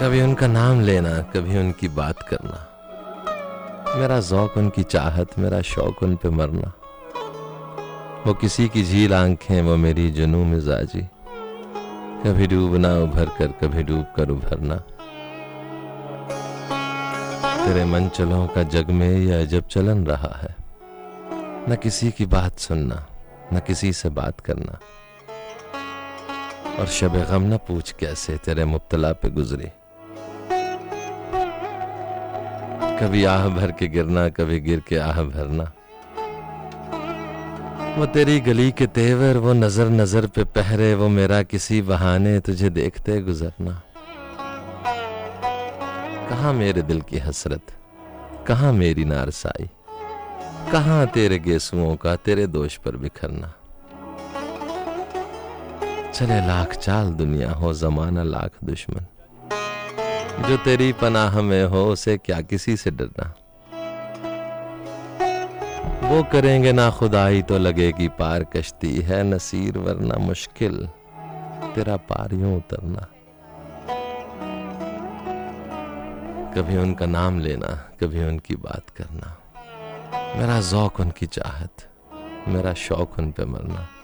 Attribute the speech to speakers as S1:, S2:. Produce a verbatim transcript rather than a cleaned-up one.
S1: कभी उनका नाम लेना, कभी उनकी बात करना, मेरा ज़ौक़ उनकी चाहत, मेरा शौक़ उन पे मरना। वो किसी की झील आंखें, वो मेरी जुनून मिजाजी, कभी डूबना उभर कर, कभी डूब कर उभरना। तेरे मनचलों का जग में ये अजब चलन रहा है, न किसी की बात सुनना, न किसी से बात करना। और शब गम न पूछ कैसे तेरे मुब्तला पे गुजरी, कभी आह भर के गिरना, कभी गिर के आह भरना। वो तेरी गली के तेवर, वो नजर नजर पे पहरे, वो मेरा किसी बहाने तुझे देखते गुजरना। कहाँ मेरे दिल की हसरत, कहाँ मेरी नारसाई, कहाँ तेरे गेसुओं का तेरे दोष पर बिखरना। चले लाख चाल दुनिया हो, जमाना लाख दुश्मन, जो तेरी पनाह में हो उसे क्या किसी से डरना। वो करेंगे ना खुदाई तो लगेगी पार कश्ती, है नसीर वरना मुश्किल तेरा पार यूं उतरना। कभी उनका नाम लेना, कभी उनकी बात करना, मेरा ज़ौक़ उनकी चाहत, मेरा शौक़ उन पे मरना।